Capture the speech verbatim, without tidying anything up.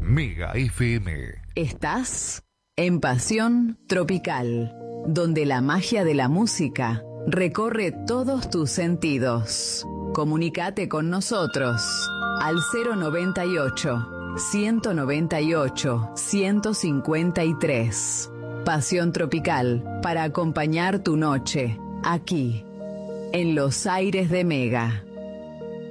Mega F M. Estás en Pasión Tropical, donde la magia de la música recorre todos tus sentidos. Comunicate con nosotros al cero noventa y ocho, ciento noventa y ocho, ciento cincuenta y tres. Pasión Tropical para acompañar tu noche, aquí, en los aires de Mega.